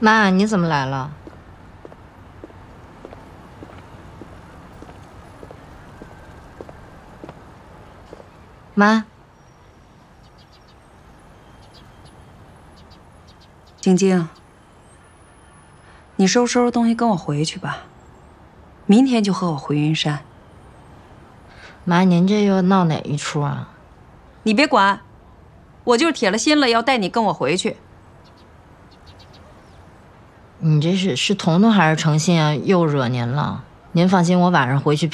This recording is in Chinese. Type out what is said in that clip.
妈，你怎么来了？妈， 晶晶，你收拾东西跟我回去吧，明天就和我回云山。 妈，您这又闹哪一出啊？ 你别管，我就是铁了心了要带你跟我回去。 你这是彤彤还是诚信啊？又惹您了？您放心，我晚上回去